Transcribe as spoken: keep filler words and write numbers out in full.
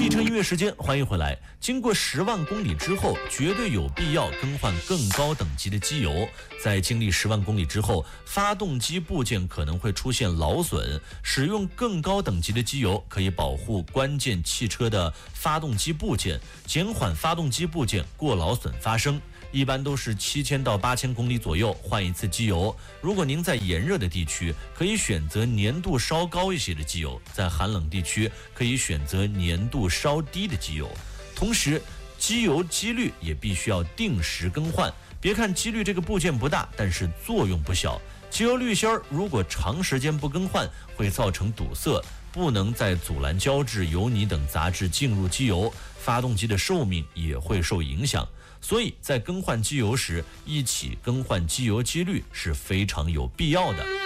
汽车音乐时间，欢迎回来。经过十万公里之后，绝对有必要更换更高等级的机油。在经历十万公里之后，发动机部件可能会出现劳损，使用更高等级的机油可以保护关键汽车的发动机部件，减缓发动机部件过劳损发生。一般都是七千到八千公里左右换一次机油。如果您在炎热的地区，可以选择粘度稍高一些的机油；在寒冷地区，可以选择粘度稍低的机油。同时，机油机滤也必须要定时更换。别看机滤这个部件不大，但是作用不小。机油滤芯儿如果长时间不更换，会造成堵塞，不能再阻拦胶质、油泥等杂质进入机油，发动机的寿命也会受影响。所以在更换机油时，一起更换机油机滤是非常有必要的。